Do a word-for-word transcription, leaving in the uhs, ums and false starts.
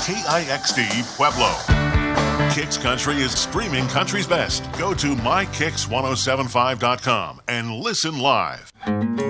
K I X D Pueblo. Kicks Country is streaming country's best. Go to my kicks ten seventy-five dot com and listen live.